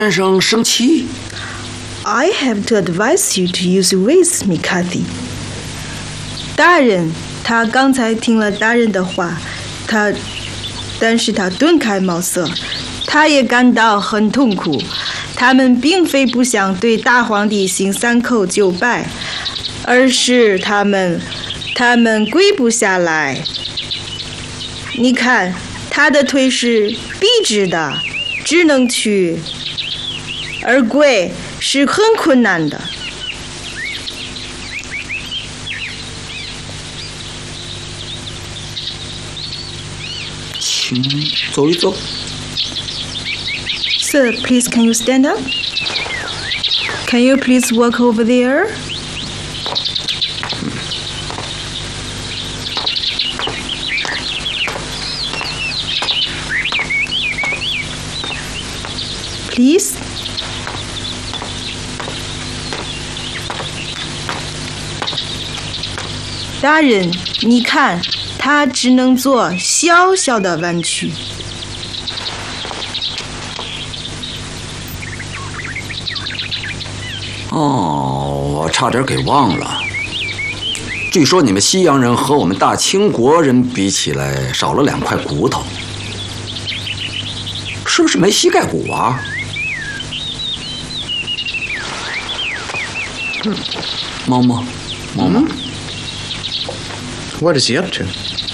先生生气。 I have to advise you to use ways, McCarthy. 大人，他刚才听了大人的话，但是他顿开茅塞，他也感到很痛苦。他们并非不想对大皇帝行3叩9拜，而是他们跪不下来。你看，他的腿是笔直的，只能去，而跪是很困难的。 请走一走。 Sir, please can you stand up? Can you please walk over there? Please? 大人，你看，他只能做小小的弯曲。 我差点给忘了。据说你们西洋人和我们大清国人比起来，少了2块骨头，是不是没膝盖骨啊？毛毛，毛毛。 What is he up to?